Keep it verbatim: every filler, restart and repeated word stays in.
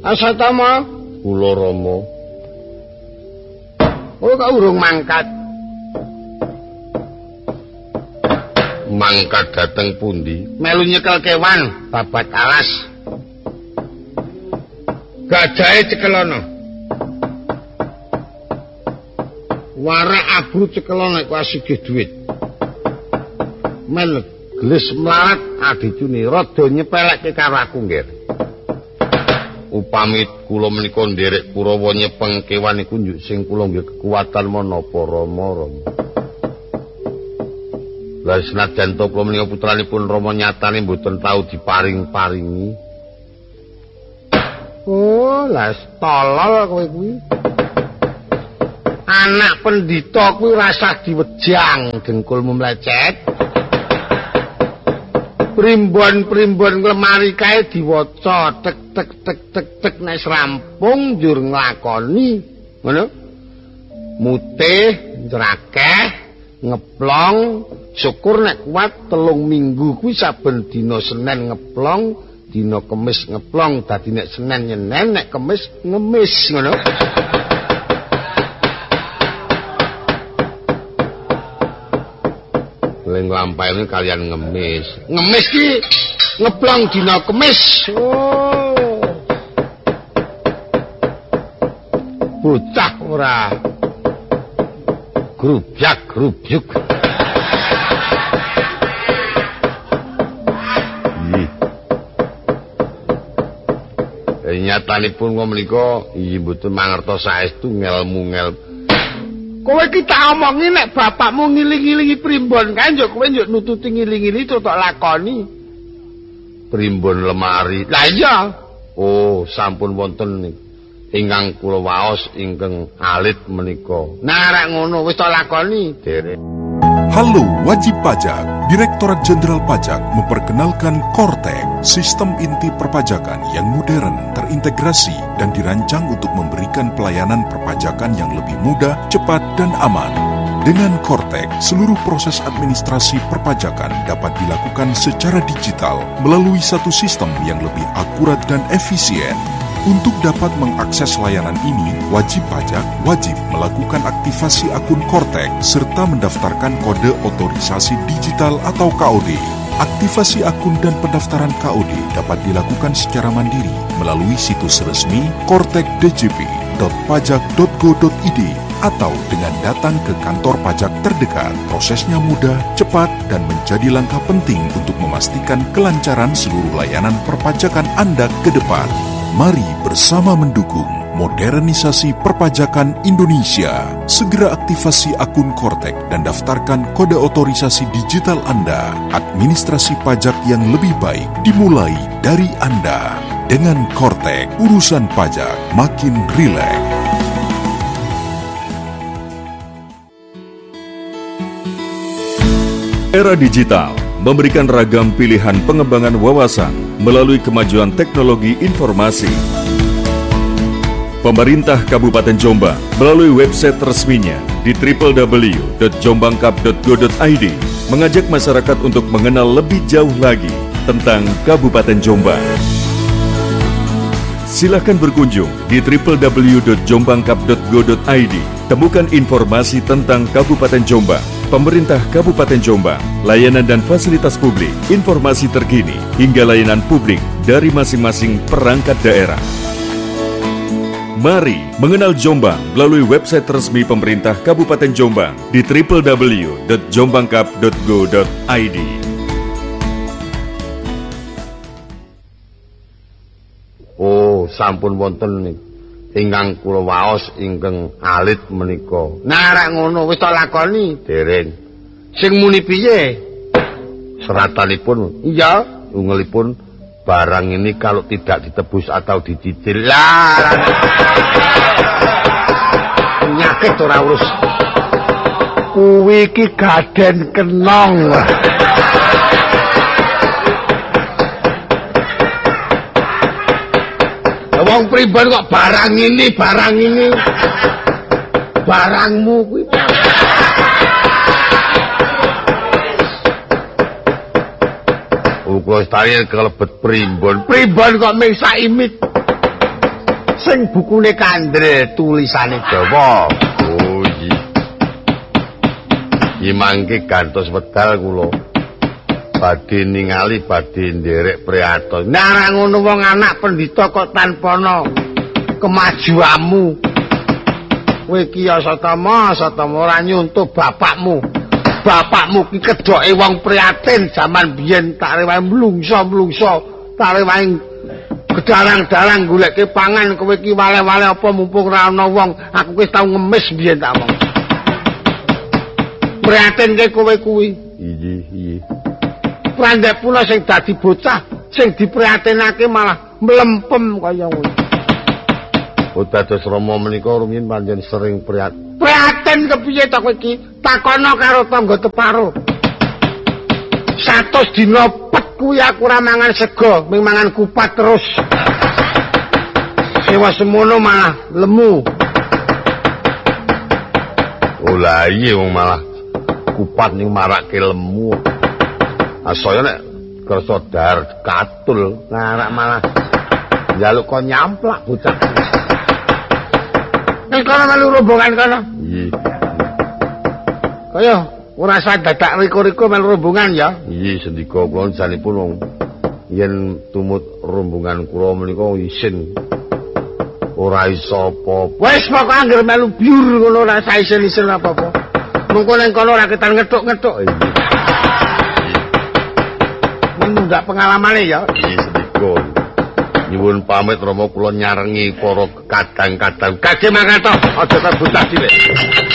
Asatama, kula Rama. Oh kok urung mangkat. Mangkat dateng pundi? Melu nyekel kewan babat alas. Gajahe cekelono. Warak abu cekelono iku asigih dhuwit. Mel gelis mlarat adicune rada nyepelekke karo aku nggih. Upami kula menika nderek Kurawa nyepeng kewan iku njuk sing kula nggih kekuatan menapa Rama Rama. Lah senajan to kula menika putranipun Rama nyatane mboten tau diparing-paringi. Oh, las tolol kowe kuwi. Anak pendhita kuwi rasah diwejang dengkulmu mlecet. Primbon-primbon lemari kae diwaca tek tek tek tek tek nek rampung njur nglakoni ngono mutih njrakeh ngeplong syukur nek kuat telung minggu kuwi saben dina Senin ngeplong dina Kemis ngeplong dadi nek Senin nyenen nek Kemis ngemis ngono. Ling lampahane kalian ngemis. Ngemis ki ngeplong dina Kemis. Oh. Bocah ora grubyak grubyuk. Nggih. Eh nyatanipun kok menika iki mboten mangertos saestu ngelmu-ngel. Kowe iki tak omongi nek bapakmu ngiling-ilingi primbon kae njuk kowe njuk nututi ngiling-ilingi terus tak lakoni. Primbon lemari. Lah iya. Oh, sampun wonten ingkang kula waos ingkang alit menika. Nah, rek ngono wis tak lakoni, Derek. Halo wajib pajak, Direktorat Jenderal Pajak memperkenalkan Kortek, sistem inti perpajakan yang modern, terintegrasi, dan dirancang untuk memberikan pelayanan perpajakan yang lebih mudah, cepat, dan aman. Dengan Kortek, seluruh proses administrasi perpajakan dapat dilakukan secara digital melalui satu sistem yang lebih akurat dan efisien. Untuk dapat mengakses layanan ini, wajib pajak wajib melakukan aktivasi akun Kortek serta mendaftarkan kode otorisasi digital atau K O D. Aktivasi akun dan pendaftaran K O D dapat dilakukan secara mandiri melalui situs resmi kortek d j p dot pajak dot go dot i d atau dengan datang ke kantor pajak terdekat. Prosesnya mudah, cepat, dan menjadi langkah penting untuk memastikan kelancaran seluruh layanan perpajakan Anda ke depan. Mari bersama mendukung modernisasi perpajakan Indonesia. Segera aktivasi akun Kortek dan daftarkan kode otorisasi digital Anda. Administrasi pajak yang lebih baik dimulai dari Anda. Dengan Kortek, urusan pajak makin rileks. Era digital memberikan ragam pilihan pengembangan wawasan melalui kemajuan teknologi informasi. Pemerintah Kabupaten Jombang melalui website resminya di w w w dot jombangkap dot go dot i d mengajak masyarakat untuk mengenal lebih jauh lagi tentang Kabupaten Jombang. Silakan berkunjung di w w w dot jombangkap dot go dot i d. Temukan informasi tentang Kabupaten Jombang, Pemerintah Kabupaten Jombang, layanan dan fasilitas publik, informasi terkini, hingga layanan publik dari masing-masing perangkat daerah. Mari mengenal Jombang melalui website resmi Pemerintah Kabupaten Jombang di w w w dot jombangkap dot go dot i d. Oh, sampun wonten ingkang kula waos ingkang alit menika. Nah, rek ngono wis tak lakoni, Dereng. sing muni piye? Seratanipun, Iya, ungelipun barang ini kalau tidak ditebus atau dicicil. Lah, penyakit ora urus. Kuwi iki gaden kenong. Wong pribadi kok barang ini, barang ini. Barangmu kuwi. uga stari kelebet primbon. Primbon kok mesa imit. sing bukune kandel tulisane Jawa. Oh iya. Iki mangke gantos wedal kula. Badhe ningali badhe nderek priatos. Nah ngono wong anak pendhita kok tanpa ana kemajuanmu. Kowe iki ya Satama, Satama ora nyuntuh bapakmu. Bapakmu ki kedoke wong prihatin jaman biyen tak rewahe mlungso-mlungso, tak rewahe gedarang-darang goleke pangan kowe ki wale-wale apa mumpung ora ana wong, aku wis tau ngemis biyen tak omong. Prihatin ke kowe kuwi. Iya, iya. Randhek pula sing dadi bocah, sing diprihatinake malah mlempem kaya ngono. Oh dados Rama menika rumiyin panjen sering prihatin. Prihatin kepiye to kowe iki? Takono karo tangga teparo. Satus dina pet kuwi aku ora mangan sego, ming mangan kupat terus. Sewa semono malah lemu. Oh lah iya wong malah kupat ning marake lemu. Asaya nek kersa dar katul ngarak malah njaluk kon nyamplak bocah. Nek kono melu rombongan kono. Iya. Kaya ora usah dadak riko-riko melu rombongan ya. Iya sendika kula janipun wong yen tumut rombongan kula menika isin ora iso apa-apa. Wis pokoke anggere melu biur ngono ora usah isin-isin apa-apa. Mengko ning kono ora ketan ngethuk-ngethuk. Nunggak pengalamane ya. Iya sendika. Nyuwun pamit Rama kula nyarengi para kadang-kadang. Kadhe mangkat to, aja tak bocah cilik.